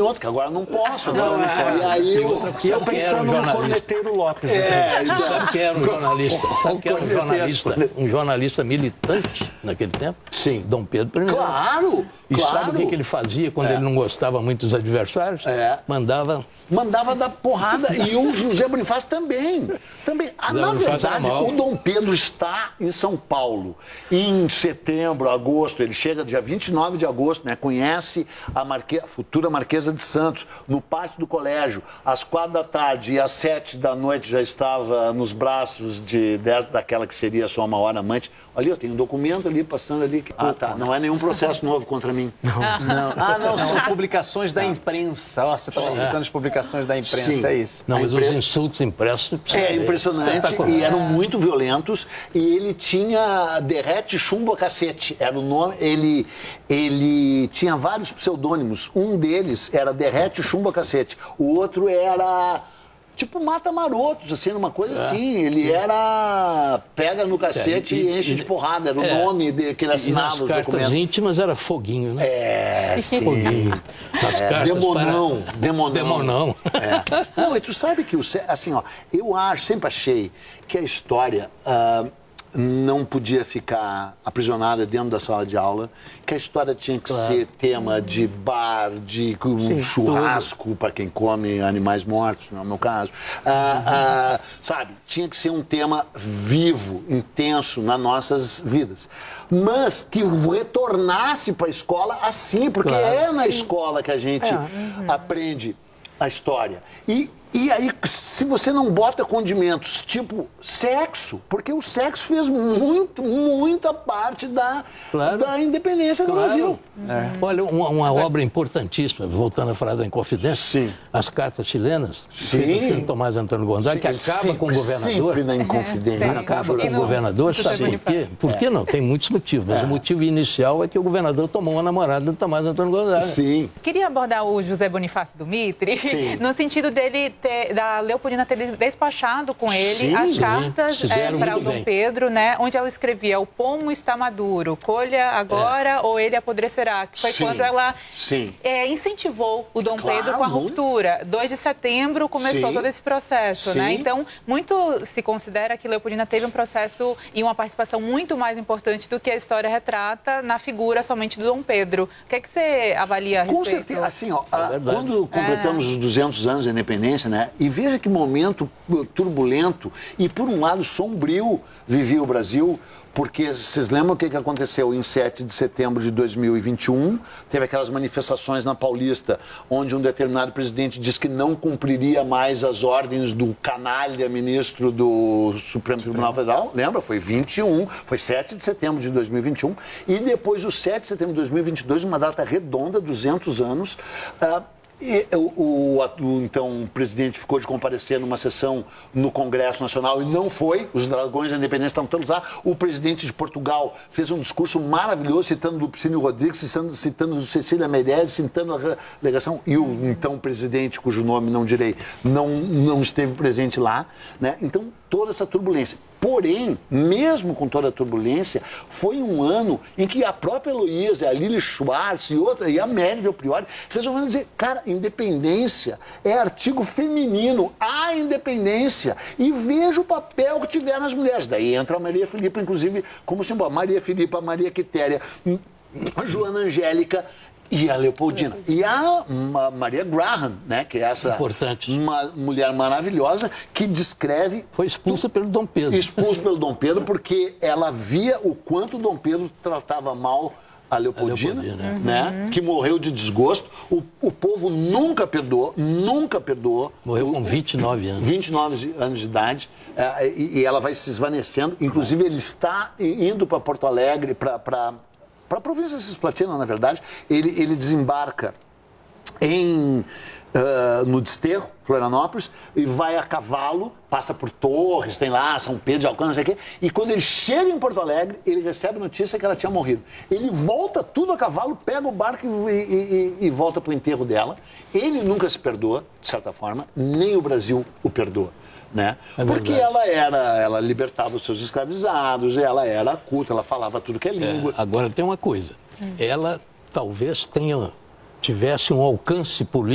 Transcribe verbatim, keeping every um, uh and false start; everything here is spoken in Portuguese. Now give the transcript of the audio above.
outro, que agora não posso. Não, não, é. E aí E eu, outra, e eu pensando no corneteiro Lopes. É, então. Sabe quem era um jornalista? Sabe quem era um jornalista, um jornalista militante naquele tempo? Sim. Dom Pedro primeiro. Claro, E claro. sabe o que, que ele fazia quando É. ele não gostava muito dos adversários? É. Mandava... Mandava dar porrada. E o José Bonifácio também. também. Ah, José na Bonifácio verdade, era mal. o Dom Pedro está em São Paulo. Em setembro, agosto, ele chega dia vinte e nove de agosto, né? Conhece a, Marque... a futura Marquesa de Santos, no pátio do colégio, às quatro da tarde e às sete da noite já estava nos braços de dez daquela que seria sua maior amante. Olha, eu tenho um documento ali, passando ali. Ah, tá. Não é nenhum processo novo contra mim. Não. não. Ah, não, são publicações da imprensa. Ó, você estava citando as publicações da imprensa, Sim. é isso. Não, mas impre... os insultos impressos... É impressionante e eram muito violentos. E ele tinha derrete chumbo a cacete. Era o nome. Ele, ele tinha vários pseudônimos. Um deles era derrete chumbo a cacete. O outro era... Tipo, mata marotos, assim, uma coisa é, assim. Ele sim. era pega no cacete é, e, e enche de porrada. Era o é, nome de, que ele assinava os documentos. Nas cartas íntimas era foguinho, né? É, sim. Foguinho. Nas é, cartas demonão. para... Demonão. Demonão. É. Não, e tu sabe que, o, assim, ó, eu acho, sempre achei que a história... Uh, não podia ficar aprisionada dentro da sala de aula, que a história tinha que claro. ser tema de bar, de um Sim, churrasco para quem come animais mortos, não é o meu caso. Ah, ah, sabe, tinha que ser um tema vivo, intenso nas nossas vidas. Mas que retornasse para a escola assim, porque claro. é na Sim. escola que a gente é. uhum. aprende a história. E E aí, se você não bota condimentos tipo sexo, porque o sexo fez muito, muita parte da, claro. da independência do claro. Brasil. É. Olha, uma, uma obra importantíssima, voltando a falar da Inconfidência, Sim. as cartas chilenas, Sim. feitas pelo Tomás Antônio Gonzaga, que acaba sempre, com o governador. Sempre na Inconfidência. É, acaba com o governador, sabe por quê? Por que não? Tem muitos motivos, mas é. o motivo inicial é que o governador tomou uma namorada do Tomás Antônio Gonzaga. Sim. Queria abordar o José Bonifácio do Mitre, Sim. no sentido dele ter, da Leopoldina ter despachado com ele sim, as sim. cartas é, para o Dom Pedro, né, onde ela escrevia: o pomo está maduro, colha agora é. ou ele apodrecerá, que foi sim. quando ela sim. É, incentivou o Dom claro. Pedro com a ruptura. dois de setembro começou sim. todo esse processo, sim. né? Então, muito se considera que Leopoldina teve um processo e uma participação muito mais importante do que a história retrata na figura somente do Dom Pedro. O que é que você avalia a respeito? Com certeza. Assim, ó, é quando completamos é. os duzentos anos da independência, né? E veja que momento turbulento e, por um lado, sombrio vivia o Brasil, porque vocês lembram o que que aconteceu em sete de setembro de dois mil e vinte e um? Teve aquelas manifestações na Paulista, onde um determinado presidente disse que não cumpriria mais as ordens do canalha ministro do Supremo Tribunal Federal. Lembra? Foi vinte e um, foi sete de setembro de dois mil e vinte e um. E depois, o sete de setembro de dois mil e vinte e dois, uma data redonda, duzentos anos... Uh, E o, o, o então o presidente ficou de comparecer numa sessão no Congresso Nacional e não foi. Os dragões da independência estavam todos lá. O presidente de Portugal fez um discurso maravilhoso, citando Lupicínio Rodrigues, citando, citando Cecília Meirelles, citando a delegação. E o então presidente, cujo nome não direi, não, não esteve presente lá, né? Então, toda essa turbulência. Porém, mesmo com toda a turbulência, foi um ano em que a própria Heloísa, a Lili Schwartz e outra, e a Mary Del Priori, resolveram dizer: cara, independência é artigo feminino, há independência. E veja o papel que tiveram as mulheres. Daí entra a Maria Filipa, inclusive, como símbolo. Maria Filipa, Maria Quitéria, a Joana Angélica e a Leopoldina. E a Maria Graham, né, que é essa Importante. uma mulher maravilhosa que descreve... Foi expulsa pelo Dom Pedro. Expulsa pelo Dom Pedro porque ela via o quanto o Dom Pedro tratava mal a Leopoldina, a Leopoldina né, uhum. que morreu de desgosto. O, o povo nunca perdoou, nunca perdoou. Morreu com vinte e nove anos. vinte e nove anos de idade. É, e, e ela vai se esvanecendo. Inclusive, ele está indo para Porto Alegre, para... para a província cisplatina, na verdade. Ele, ele desembarca em, uh, no Desterro, Florianópolis, e vai a cavalo, passa por Torres, tem lá São Pedro de Alcântara, não sei o quê, e quando ele chega em Porto Alegre, ele recebe a notícia que ela tinha morrido. Ele volta tudo a cavalo, pega o barco e, e, e, e volta para o enterro dela. Ele nunca se perdoa, de certa forma, nem o Brasil o perdoa. Né? É Porque ela era, ela libertava os seus escravizados, ela era culta, ela falava tudo que é língua. É, agora tem uma coisa, hum. ela talvez tenha, tivesse um alcance político